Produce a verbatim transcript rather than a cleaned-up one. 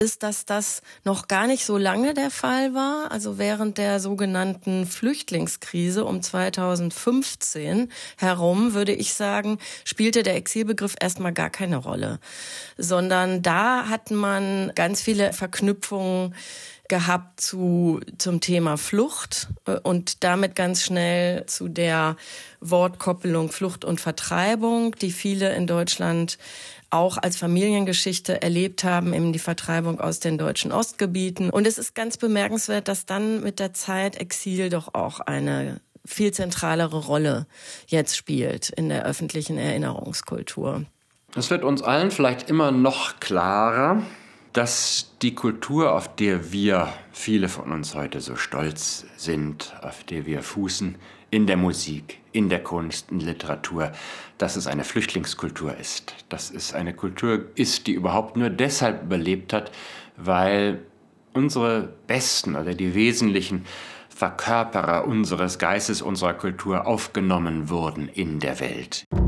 ist, dass das noch gar nicht so lange der Fall war. Also während der sogenannten Flüchtlingskrise um zweitausendfünfzehn herum, würde ich sagen, spielte der Exilbegriff erstmal gar keine Rolle. Sondern da hat man ganz viele Verknüpfungen gehabt zu, zum Thema Flucht und damit ganz schnell zu der Wortkoppelung Flucht und Vertreibung, die viele in Deutschland auch als Familiengeschichte erlebt haben, eben die Vertreibung aus den deutschen Ostgebieten. Und es ist ganz bemerkenswert, dass dann mit der Zeit Exil doch auch eine viel zentralere Rolle jetzt spielt in der öffentlichen Erinnerungskultur. Es wird uns allen vielleicht immer noch klarer, dass die Kultur, auf der wir, viele von uns heute so stolz sind, auf der wir fußen, in der Musik, in der Kunst, in Literatur, dass es eine Flüchtlingskultur ist. Dass es eine Kultur ist, die überhaupt nur deshalb überlebt hat, weil unsere besten oder die wesentlichen Verkörperer unseres Geistes, unserer Kultur aufgenommen wurden in der Welt.